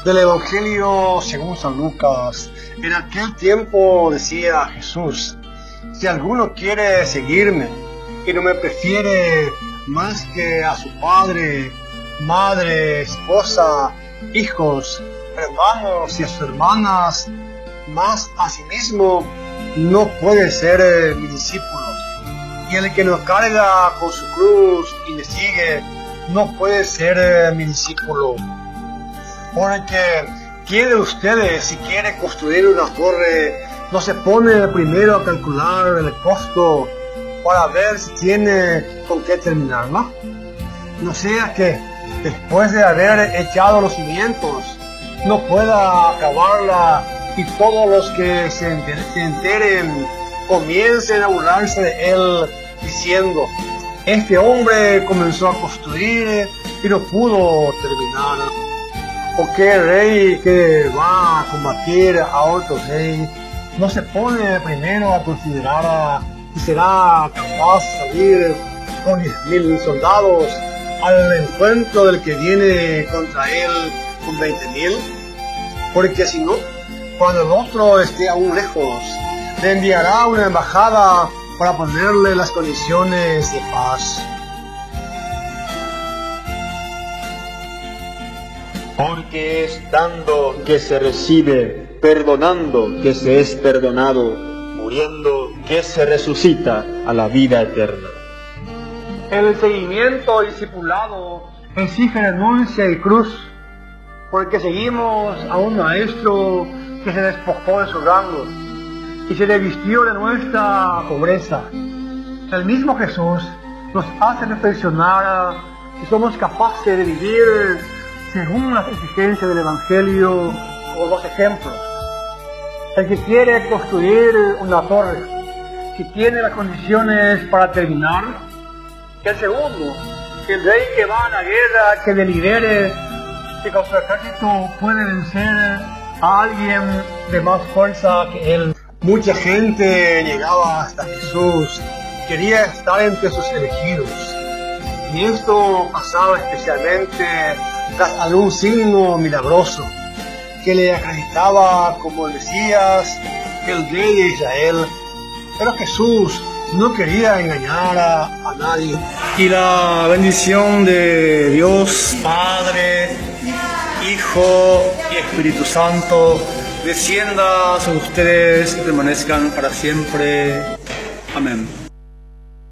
Del Evangelio según San Lucas. En aquel tiempo decía Jesús: si alguno quiere seguirme y no me prefiere más que a su padre, madre, esposa, hijos, hermanos y a sus hermanas, más a sí mismo, no puede ser mi discípulo. Y el que no carga con su cruz y me sigue, no puede ser mi discípulo. Porque, ¿quién de ustedes, si quiere construir una torre, no se pone primero a calcular el costo para ver si tiene con qué terminarla? No sea que, después de haber echado los cimientos, no pueda acabarla y todos los que se enteren comiencen a burlarse de él, diciendo: este hombre comenzó a construir y no pudo terminar. ¿O qué rey que va a combatir a otro rey no se pone primero a considerar si será capaz de salir con 10,000 soldados al encuentro del que viene contra él con 20,000? Porque si no, cuando el otro esté aún lejos, le enviará una embajada para ponerle las condiciones de paz. Porque es dando que se recibe, perdonando que se es perdonado, muriendo que se resucita a la vida eterna. El seguimiento discipulado exige renuncia y cruz, porque seguimos a un maestro que se despojó de sus rangos y se revistió de nuestra pobreza. El mismo Jesús nos hace reflexionar si somos capaces de vivir según las exigencias del Evangelio, como dos ejemplos. El que quiere construir una torre, que tiene las condiciones para terminar. El segundo, el rey que va a la guerra, que delibere que con su ejército puede vencer a alguien de más fuerza que él. Mucha gente llegaba hasta Jesús, quería estar entre sus elegidos. Y esto pasaba especialmente tras algún signo milagroso que le acreditaba como el Mesías, el rey de Israel. Pero Jesús no quería engañar a nadie. Y la bendición de Dios Padre, Hijo y Espíritu Santo descienda sobre ustedes y permanezcan para siempre. Amén.